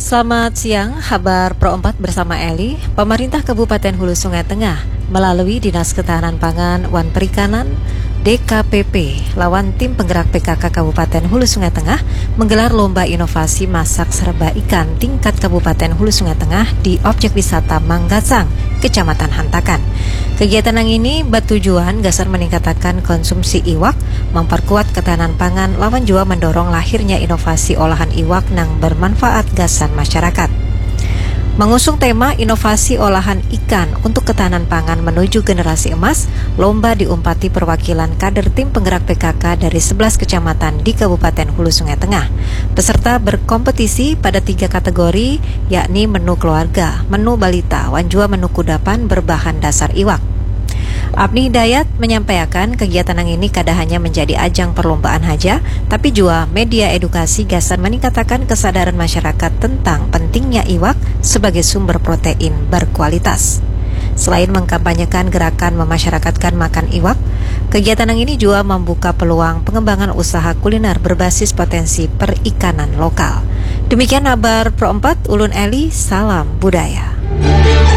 Selamat siang, kabar Pro 4 bersama Eli. Pemerintah Kabupaten Hulu Sungai Tengah melalui Dinas Ketahanan Pangan Wan Perikanan DKPP lawan tim penggerak PKK Kabupaten Hulu Sungai Tengah menggelar lomba inovasi masak serba ikan tingkat Kabupaten Hulu Sungai Tengah di objek wisata Manggasang, Kecamatan Hantakan. Kegiatan yang ini bertujuan gasar meningkatkan konsumsi iwak, memperkuat ketahanan pangan, lawan juga mendorong lahirnya inovasi olahan iwak yang bermanfaat gasan masyarakat. Mengusung tema inovasi olahan ikan untuk ketahanan pangan menuju generasi emas, lomba diumpati perwakilan kader tim penggerak PKK dari 11 kecamatan di Kabupaten Hulu Sungai Tengah. Peserta berkompetisi pada 3 kategori, yakni menu keluarga, menu balita, dan juga menu kudapan berbahan dasar iwak. Abni Hidayat menyampaikan kegiatan yang ini kada hanya menjadi ajang perlombaan saja, tapi juga media edukasi gasan meningkatkan kesadaran masyarakat tentang pentingnya iwak sebagai sumber protein berkualitas. Selain mengkampanyekan gerakan memasyarakatkan makan iwak, kegiatan yang ini juga membuka peluang pengembangan usaha kuliner berbasis potensi perikanan lokal. Demikian kabar Pro 4, Ulun Eli, salam budaya.